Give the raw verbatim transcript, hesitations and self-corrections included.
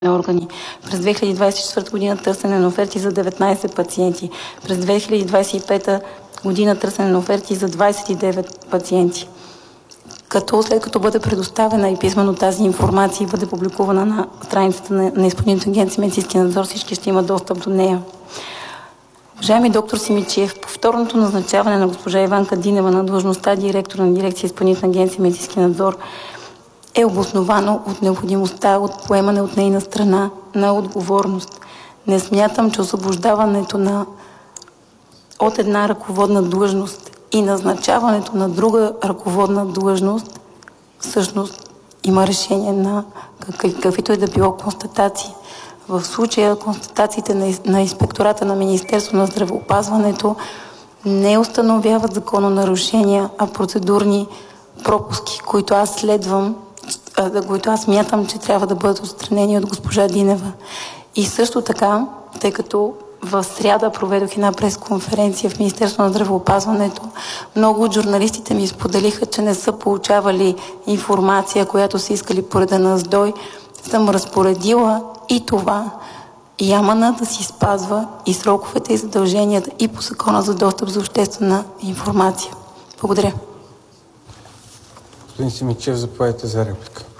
на органи. През две хиляди двадесет и четвърта година търсене на оферти за деветнадесет пациенти. През две хиляди двадесет и пета година търсене на оферти за двадесет и девет пациенти. Като след като бъде предоставена и писмено тази информация и бъде публикувана на страницата на, на Изпълнителната агенция медицински надзор, всички ще имат достъп до нея. Уважаеми доктор Симидчиев, повторното назначаване на госпожа Иванка Динева на длъжността директор на дирекция Изпълнителна агенция медицински надзор е обосновано от необходимостта от поемане от нейна страна на отговорност. Не смятам, че освобождаването на от една ръководна длъжност и назначаването на друга ръководна длъжност всъщност има решение на каквито и да било констатации. В случая констатациите на, на инспектората на Министерство на здравеопазването не установяват закононарушения, а процедурни пропуски, които аз следвам, а, които аз мятам, че трябва да бъдат отстранени от госпожа Динева. И също така, тъй като в сряда проведох една пресконференция в Министерство на здравеопазването, много от журналистите ми споделиха, че не са получавали информация, която са искали по реда на ЗДОИ. Съм разпоредила и това ЯМАНа да си спазва и сроковете и задълженията и по закона за достъп за обществена информация. Благодаря. Господин Симидчиев, заповядайте за реплика.